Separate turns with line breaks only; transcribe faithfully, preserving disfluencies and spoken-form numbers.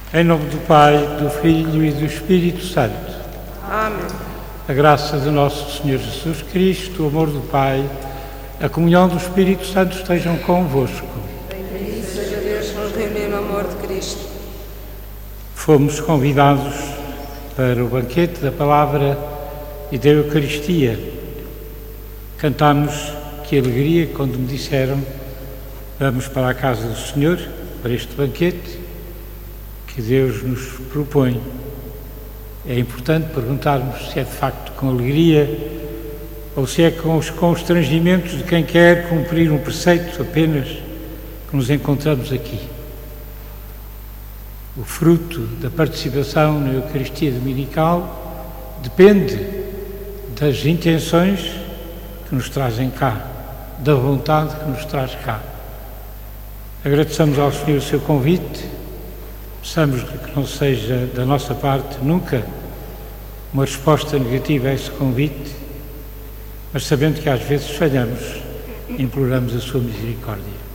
Em nome do Pai, do Filho e do Espírito Santo.
Amém.
A graça de nosso Senhor Jesus Cristo, o amor do Pai, a comunhão do Espírito Santo estejam convosco.
Bendito seja Deus que nos reuniu no amor de Cristo.
Fomos convidados para o banquete da Palavra e da Eucaristia. Cantámos que alegria quando me disseram: vamos para a casa do Senhor, para este banquete que Deus nos propõe. É importante perguntarmos se é de facto com alegria ou se é com os constrangimentos de quem quer cumprir um preceito apenas que nos encontramos aqui. O fruto da participação na Eucaristia Dominical depende das intenções que nos trazem cá, da vontade que nos traz cá. Agradeçamos ao Senhor o seu convite. Peçamos que não seja da nossa parte nunca uma resposta negativa a esse convite, mas sabendo que às vezes falhamos, imploramos a sua misericórdia.